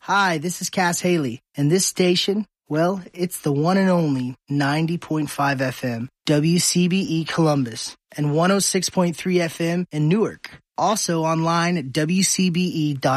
Hi, this is Cass Haley, and this station, well, it's the one and only 90.5 FM, WCBE Columbus, and 106.3 FM in Newark. Also online at WCBE.org.